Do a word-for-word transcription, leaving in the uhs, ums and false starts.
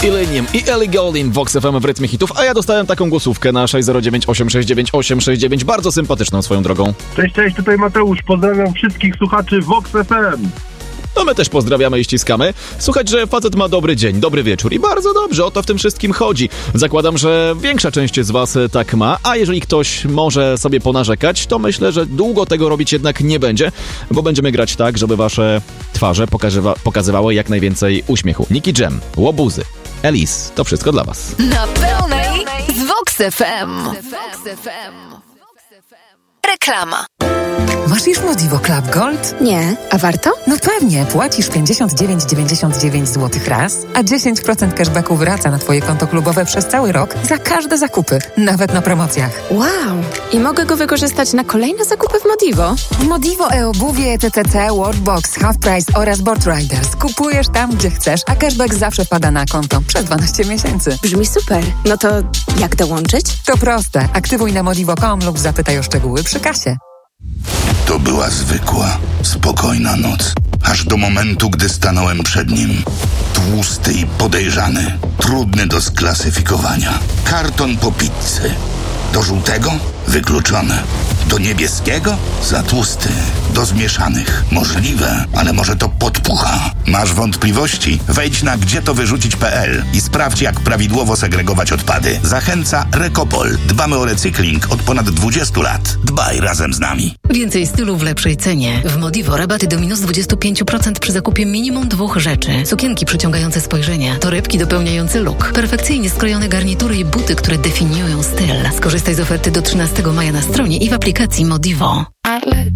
Illenium i Ellie Goulding w Vox F M w rytmie hitów, a ja dostałem taką głosówkę na sześć zero dziewięć osiem sześć dziewięć osiem sześć dziewięć, bardzo sympatyczną swoją drogą. Cześć, cześć, tutaj Mateusz, pozdrawiam wszystkich słuchaczy Vox F M. No my też pozdrawiamy i ściskamy. Słuchać, że facet ma dobry dzień, dobry wieczór i bardzo dobrze, o to w tym wszystkim chodzi. Zakładam, że większa część z was tak ma, a jeżeli ktoś może sobie ponarzekać, to myślę, że długo tego robić jednak nie będzie, bo będziemy grać tak, żeby wasze twarze pokazywa- pokazywały jak najwięcej uśmiechu. Nicky Jam, Łobuzy, Elise, to wszystko dla was. Na pełnej z Vox F M. Reklama. Masz już Modivo Club Gold? Nie, a warto? No pewnie, płacisz pięćdziesiąt dziewięć dziewięćdziesiąt dziewięć złotych raz, a dziesięć procent cashbacku wraca na twoje konto klubowe przez cały rok za każde zakupy, nawet na promocjach. Wow! I mogę go wykorzystać na kolejne zakupy w Modivo? W Modivo e-obuwie, e t c c, Watchbox, Half Price oraz Board Riders kupujesz tam, gdzie chcesz, a cashback zawsze wpada na konto przez dwanaście miesięcy. Brzmi super. No to jak dołączyć? To proste. Aktywuj na modivo kropka com lub zapytaj o szczegóły przy kasie. To była zwykła, spokojna noc. Aż do momentu, gdy stanąłem przed nim. Tłusty i podejrzany. Trudny do sklasyfikowania. Karton po pizzy. Do żółtego? Wykluczone. Do niebieskiego? Za tłusty. Do zmieszanych? Możliwe, ale może to podpucha. Masz wątpliwości? Wejdź na gdzie to wyrzucić kropka p l i sprawdź, jak prawidłowo segregować odpady. Zachęca Recopol. Dbamy o recykling od ponad dwudziestu lat. Dbaj razem z nami. Więcej stylu w lepszej cenie. W Modivo rabaty do minus dwadzieścia pięć procent przy zakupie minimum dwóch rzeczy. Sukienki przyciągające spojrzenie, torebki dopełniające look, perfekcyjnie skrojone garnitury i buty, które definiują styl. Skorzystaj z oferty do trzynastego maja na stronie i w aplikacji Modivo.